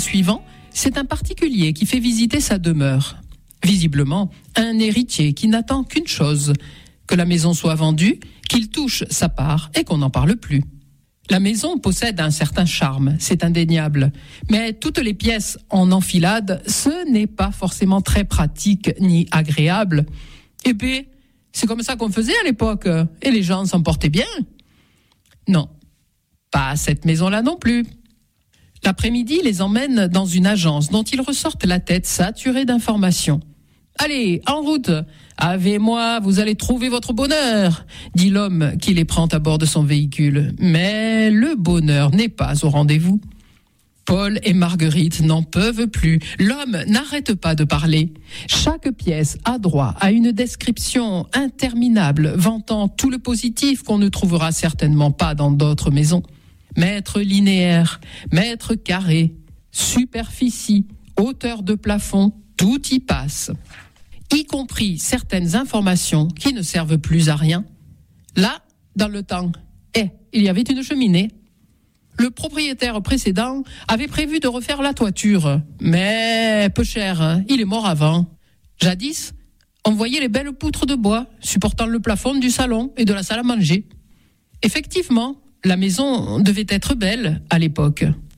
suivant, c'est un particulier qui fait visiter sa demeure. Visiblement, un héritier qui n'attend qu'une chose, que la maison soit vendue, qu'il touche sa part et qu'on n'en parle plus. La maison possède un certain charme, c'est indéniable. Mais toutes les pièces en enfilade, ce n'est pas forcément très pratique ni agréable. Et puis, c'est comme ça qu'on faisait à l'époque, et les gens s'en portaient bien. Non, pas à cette maison-là non plus. L'après-midi les emmène dans une agence dont ils ressortent la tête saturée d'informations. « Allez, en route, avec moi, vous allez trouver votre bonheur », dit l'homme qui les prend à bord de son véhicule. Mais le bonheur n'est pas au rendez-vous. Paul et Marguerite n'en peuvent plus. L'homme n'arrête pas de parler. Chaque pièce a droit à une description interminable, vantant tout le positif qu'on ne trouvera certainement pas dans d'autres maisons. Mètres linéaires, mètres carrés, superficie, hauteur de plafond, tout y passe. Y compris certaines informations qui ne servent plus à rien. Là, dans le temps, il y avait une cheminée. Le propriétaire précédent avait prévu de refaire la toiture, mais peu cher, il est mort avant. Jadis, on voyait les belles poutres de bois supportant le plafond du salon et de la salle à manger. Effectivement, la maison devait être belle à l'époque.